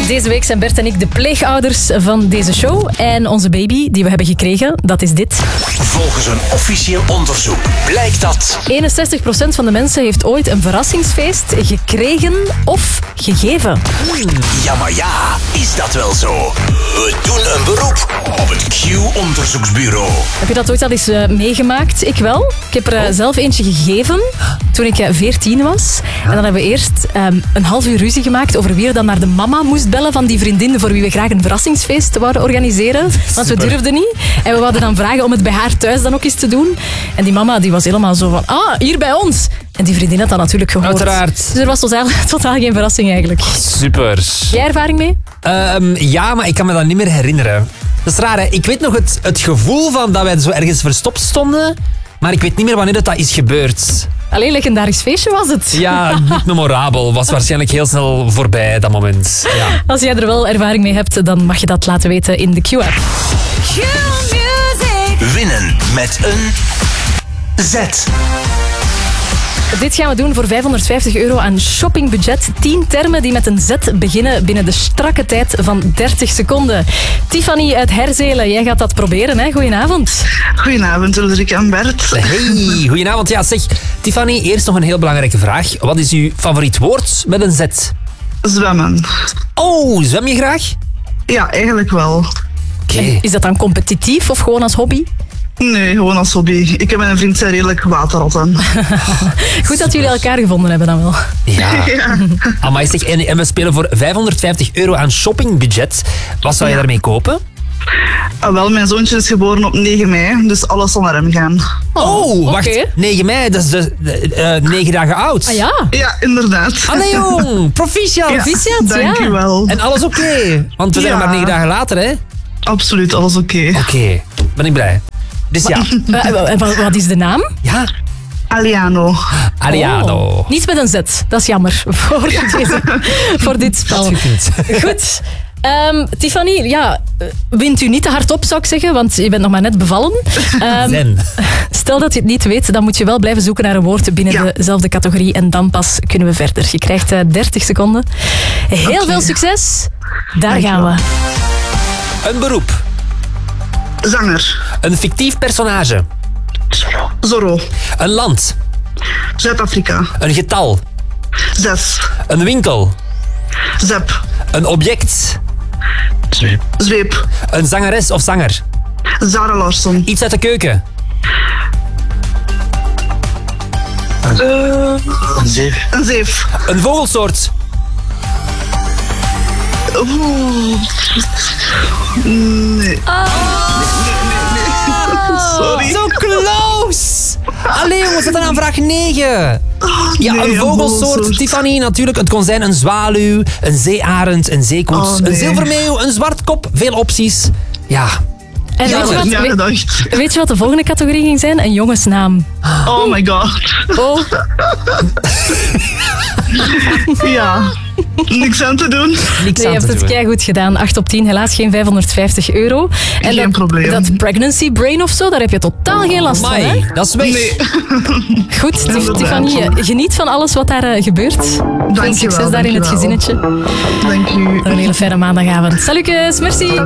Deze week zijn Bert en ik de pleegouders van deze show. En onze baby die we hebben gekregen, dat is dit. Volgens een officieel onderzoek blijkt dat 61% van de mensen heeft ooit een verrassingsfeest gekregen of gegeven. Ja, maar ja, is dat wel zo? We doen een beroep op het Q-onderzoeksbureau. Heb je dat ooit al eens meegemaakt? Ik wel. Ik heb er zelf eentje gegeven toen ik 14 was. En dan hebben we eerst een half uur ruzie gemaakt over wie er dan naar de mama moest bellen van die vriendin voor wie we graag een verrassingsfeest wouden organiseren. Want we durfden niet. En we wouden dan vragen om het bij haar thuis dan ook eens te doen. En die mama die was helemaal zo van, hier bij ons. En die vriendin had dat natuurlijk gehoord. Uiteraard. Dus er was totaal geen verrassing eigenlijk. Super. Jij ervaring mee? Ja, maar ik kan me dat niet meer herinneren. Dat is raar, hè? Ik weet nog het gevoel van dat wij zo ergens verstopt stonden, maar ik weet niet meer wanneer dat is gebeurd. Allee, legendarisch feestje was het. Ja, niet memorabel. Was waarschijnlijk heel snel voorbij, dat moment. Ja. Als jij er wel ervaring mee hebt, dan mag je dat laten weten in de Q-app. Winnen met een Z. Dit gaan we doen voor €550 aan shoppingbudget. 10 termen die met een Z beginnen binnen de strakke tijd van 30 seconden. Tiffany uit Herzelen, jij gaat dat proberen, hè? Goedenavond. Goedenavond, Ulrike en Bert. Hey, goedenavond. Ja, zeg, Tiffany, eerst nog een heel belangrijke vraag. Wat is uw favoriet woord met een Z? Zwemmen. Oh, zwem je graag? Ja, eigenlijk wel. Oké. Is dat dan competitief of gewoon als hobby? Nee, gewoon als hobby. Ik en mijn vriend zijn redelijk waterratten. Goed dat jullie elkaar gevonden hebben dan wel. Ja. Ja. Amai, zeg, en we spelen voor €550 aan shoppingbudget. Wat zou je daarmee kopen? Wel, mijn zoontje is geboren op 9 mei, dus alles zal naar hem gaan. Oh, wacht. oké. 9 mei, dat is 9 dagen oud. Ah ja, Ja, inderdaad. Allee jong, proficiat. Ja, proficiat, ja. dankjewel. En alles oké? Want we zijn Ja. maar 9 dagen later, hè? Absoluut, alles oké. Oké, ben ik blij. Dus ja, Wat is de naam? ja, Aliano. Ariano. Oh, niet met een Z, dat is jammer voor dit spel. Goed. Tiffany, ja, wint u niet te hard op, zou ik zeggen, want je bent nog maar net bevallen. Zen. Stel dat je het niet weet, dan moet je wel blijven zoeken naar een woord binnen Ja. dezelfde categorie en dan pas kunnen we verder. Je krijgt 30 seconden. Heel Oké. veel succes. Daar Dankjewel. gaan we. Een beroep. Zanger. Een fictief personage. Zorro. Een land. Zuid-Afrika. Een getal. 6. Een winkel. Zep. Een object. Zweep. Een zangeres of zanger. Zara Larsson. Iets uit de keuken. Een zeef. Een vogelsoort. Oeh. Nee. Sorry. Zo close! Allee jongens, we zitten aan vraag 9. Ja, nee, een een vogelsoort. vogelsoort. Tiffany, natuurlijk. Het kon zijn een zwaluw, een zeearend, een zeekoets, Oh, nee. een zilvermeeuw, een zwartkop. Veel opties. Ja. En Ja, weet, je wat, ja, gedacht. weet je wat de volgende categorie ging zijn? Een jongensnaam. Oh my god. Oh, Ja. Niks aan te doen. Niks je aan hebt te het doen. keigoed gedaan. 8 op 10, helaas geen €550. En Geen probleem. dat pregnancy brain of zo, daar heb je totaal geen last van, hè? Amai, dat is weg. Nee. Goed, Inderdaad. Tiffany, geniet van alles wat daar gebeurt. Veel succes daar in het dankjewel. gezinnetje. Dank u. Een hele fijne maandagavond. Salutjes, merci.